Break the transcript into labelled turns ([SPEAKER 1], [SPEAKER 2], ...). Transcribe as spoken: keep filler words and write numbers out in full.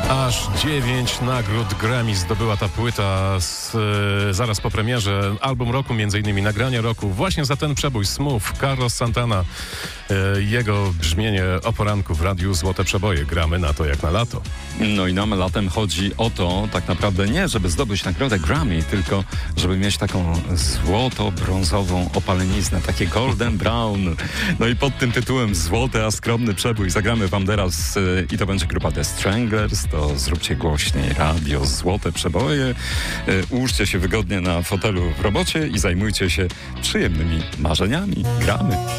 [SPEAKER 1] Aż dziewięć nagród Grammy zdobyła ta płyta z, e, zaraz po premierze. Album roku, między innymi nagrania roku. Właśnie za ten przebój Smooth, Carlos Santana. E, jego brzmienie o poranku w radiu Złote Przeboje. Gramy na to jak na lato.
[SPEAKER 2] No i nam latem chodzi o to, tak naprawdę nie, żeby zdobyć nagrodę Grammy, tylko żeby mieć taką złoto-brązową opaleniznę, takie golden brown. No i pod tym tytułem Złoty, a skromny przebój zagramy wam teraz y, i to będzie grupa The Stranglers. To zróbcie głośniej radio Złote Przeboje. Y, ułóżcie się wygodnie na fotelu w robocie i zajmujcie się przyjemnymi marzeniami. Gramy.